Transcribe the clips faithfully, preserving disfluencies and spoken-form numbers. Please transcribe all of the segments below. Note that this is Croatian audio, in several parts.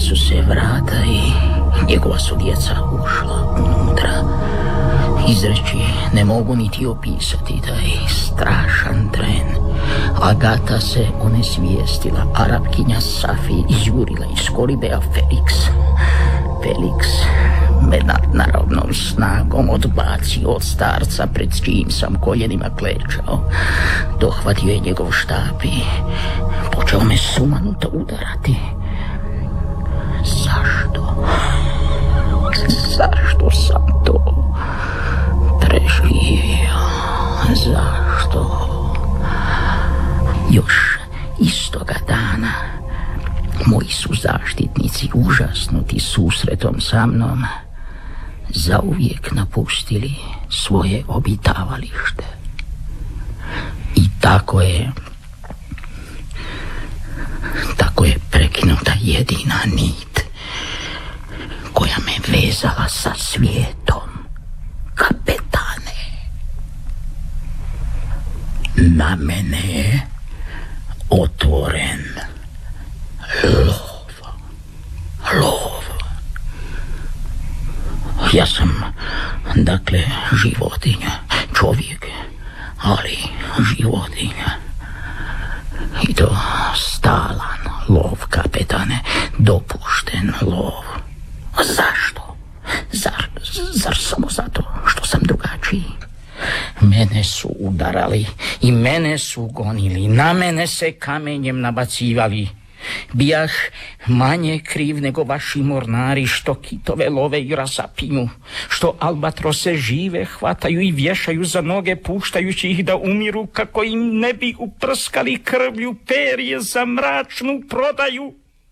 su se vrata i njegova su djeca ušla unutra. Izreći ne mogu niti opisati taj strašan tren. Agata se onesvijestila, Arapkinja Safi izjurila iz koribe, a Felix... Felix me nadnaravnom snagom odbacio od starca pred čijim sam koljenima klečao. Dohvatio je njegov štap i počeo me sumanuto udarati. Zašto? Zašto sam to preživio? Zašto? Još istoga dana moji su zaštitnici, užasnuti susretom sa mnom, zauvijek napustili svoje obitavalište. I tako je tako je prekinuta jedina nit koja me vezala sa svijetom. Kapetane, na mene je otvoren lov. Lov. Ja sam, dakle, životinja, čovjek, ali životinja. I to stalan lov, kapetane, dopušten lov. Zašto? Zar, zar samo zato što sam drugačiji? Mene su udarali i mene su gonili, na mene se kamenjem nabacivali. Bijah manje kriv nego vaši mornari što kitove love i razapinju, što albatrose žive hvataju i vješaju za noge puštajući ih da umiru kako im ne bi uprskali krvlju perje za mračnu prodaju.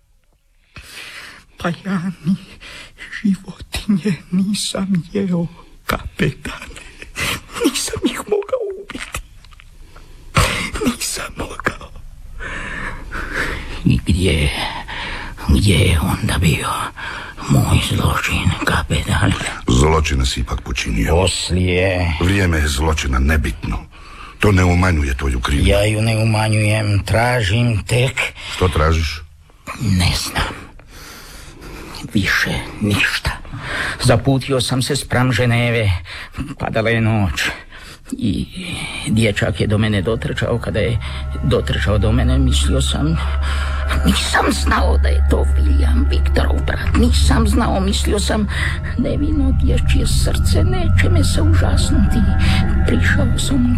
Pa ja ni životinje nisam jeo, kapetane. Nisam ih mogao ubiti. Nisam mogao. I gdje, gdje je onda bio moj zločin, kapetane? Zločina si ipak počinio. Poslije... Vrijeme je zločina nebitno. To ne umanjuje tvoju krivnju. Ja ju ne umanjujem, tražim tek... Što tražiš? Ne znam. Više ništa. Zaputio sam se spram Ženeve. Padala je noć. I dječak je do mene dotrčao. Kada je dotrčao do mene, mislio sam... Nisam znao da je to William, Viktorov brat. Nisam znao, mislio sam... Nevino dječje srce neće me se užasnuti.